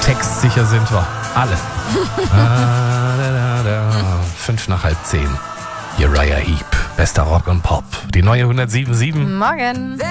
Textsicher sind wir. Alle. 5:05. Uriah Heep. Bester Rock und Pop. Die neue 107.7. Morgen.